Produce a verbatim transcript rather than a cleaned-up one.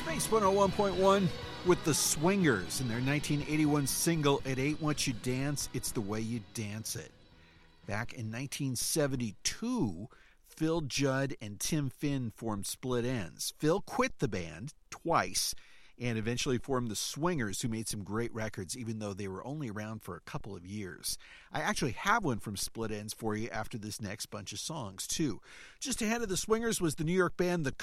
Space one oh one point one with the Swingers and their nineteen eighty-one single, It Ain't What You Dance, It's the Way You Dance It. Back in nineteen seventy-two, Phil Judd and Tim Finn formed Split Enz. Phil quit the band twice and eventually formed the Swingers, who made some great records, even though they were only around for a couple of years. I actually have one from Split Enz for you after this next bunch of songs, too. Just ahead of the Swingers was the New York band The